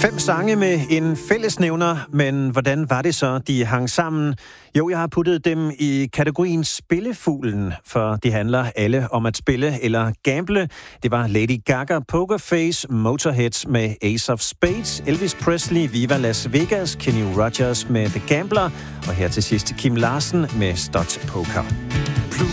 5 sange med en fællesnævner, men hvordan var det så, de hang sammen? Jo, jeg har puttet dem i kategorien Spillefuglen, for de handler alle om at spille eller gamble. Det var Lady Gaga, Pokerface, Motorhead med Ace of Spades, Elvis Presley, Viva Las Vegas, Kenny Rogers med The Gambler, og her til sidst Kim Larsen med Stud Poker.